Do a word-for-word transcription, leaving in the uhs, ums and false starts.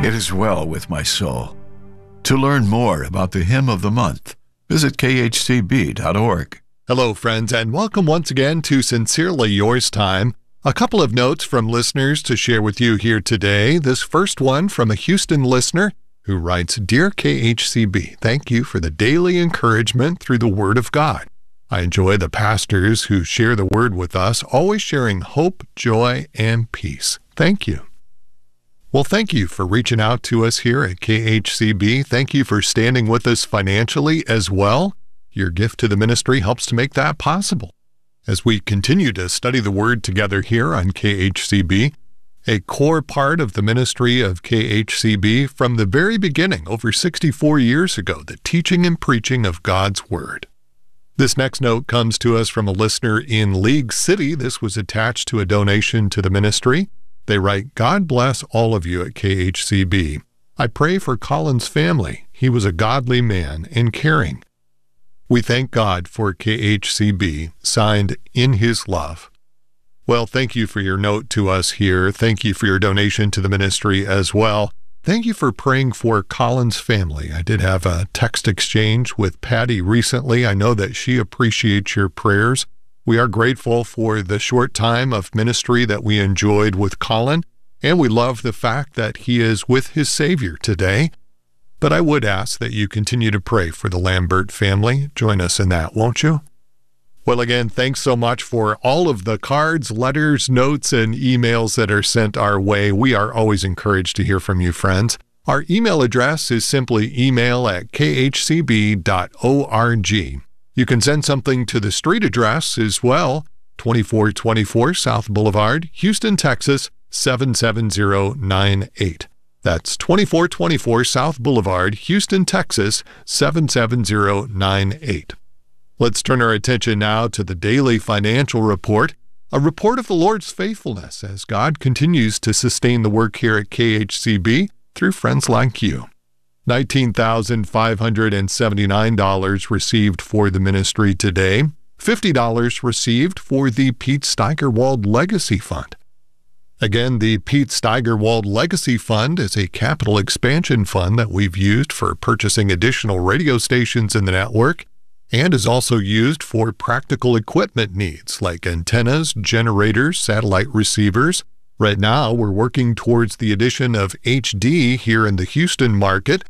It is well with my soul. To learn more about the hymn of the month, visit k h c b dot org. Hello, friends, and welcome once again to Sincerely Yours Time. A couple of notes from listeners to share with you here today. This first one from a Houston listener who writes, Dear K H C B, thank you for the daily encouragement through the Word of God. I enjoy the pastors who share the Word with us, always sharing hope, joy, and peace. Thank you. Well, thank you for reaching out to us here at K H C B. Thank you for standing with us financially as well. Your gift to the ministry helps to make that possible. As we continue to study the Word together here on K H C B, a core part of the ministry of K H C B from the very beginning, over sixty-four years ago, the teaching and preaching of God's Word. This next note comes to us from a listener in League City. This was attached to a donation to the ministry. They write, God bless all of you at K H C B. I pray for Colin's family. He was a godly man and caring. We thank God for K H C B, signed In His Love. Well, thank you for your note to us here. Thank you for your donation to the ministry as well. Thank you for praying for Colin's family. I did have a text exchange with Patty recently. I know that she appreciates your prayers. We are grateful for the short time of ministry that we enjoyed with Colin, and we love the fact that he is with his Savior today. But I would ask that you continue to pray for the Lambert family. Join us in that, won't you? Well, again, thanks so much for all of the cards, letters, notes, and emails that are sent our way. We are always encouraged to hear from you, friends. Our email address is simply email at k h c b dot org. You can send something to the street address as well, twenty-four twenty-four South Boulevard, Houston, Texas, seven seven zero nine eight. That's twenty-four twenty-four South Boulevard, Houston, Texas, seven seven zero nine eight. Let's turn our attention now to the daily financial report, a report of the Lord's faithfulness as God continues to sustain the work here at K H C B through friends like you. nineteen thousand five hundred seventy-nine dollars received for the ministry today, fifty dollars received for the Pete Steigerwald Legacy Fund. Again, the Pete Steigerwald Legacy Fund is a capital expansion fund that we've used for purchasing additional radio stations in the network and is also used for practical equipment needs like antennas, generators, satellite receivers. Right now, we're working towards the addition of H D here in the Houston market.